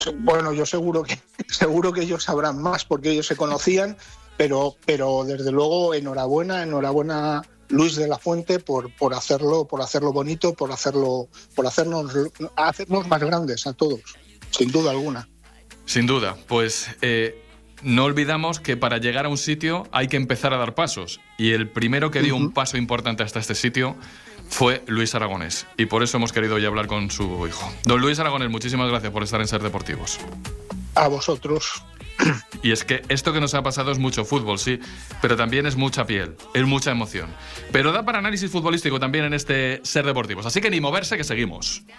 Bueno, yo seguro que ellos sabrán más porque ellos se conocían, pero desde luego enhorabuena Luis de la Fuente por hacerlo bonito, por hacernos más grandes a todos, sin duda alguna. Sin duda, pues no olvidamos que para llegar a un sitio hay que empezar a dar pasos, y el primero que dio un paso importante hasta este sitio fue Luis Aragonés, y por eso hemos querido hoy hablar con su hijo. Don Luis Aragonés, muchísimas gracias por estar en Ser Deportivos. A vosotros. Y es que esto que nos ha pasado es mucho fútbol, sí, pero también es mucha piel, es mucha emoción. Pero da para análisis futbolístico también en este Ser Deportivos, así que ni moverse, que seguimos.